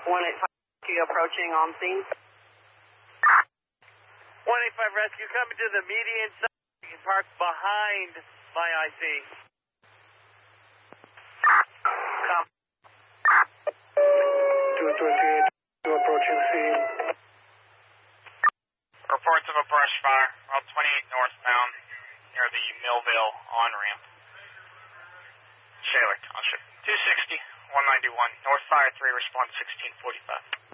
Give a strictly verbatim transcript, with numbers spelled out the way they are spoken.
one eight five rescue approaching on scene. one eight five rescue coming to the median side. You can park behind my I C. Copy. two twenty-eight, approaching scene. Reports of a brush fire, Route twenty-eight northbound, near the Millville on-ramp. Shaler Township. two sixty, one ninety-one, North Fire three, response sixteen forty-five.